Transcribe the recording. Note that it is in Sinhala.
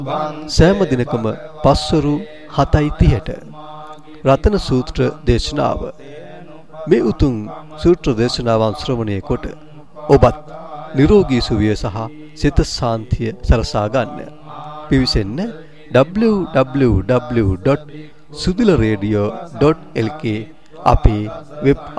සෑම දිනකම පස්වරු 7:30ට රතන සූත්‍ර දේශනාව. මේ උතුම් සූත්‍ර දේශනාවන් ශ්‍රවණය කොට ඔබත් නිරෝගී සුවය සහ සිත ශාන්තිය සලසා ගන්න. පිවිසෙන්න www.sudilaradio.lk අපේ වෙබ්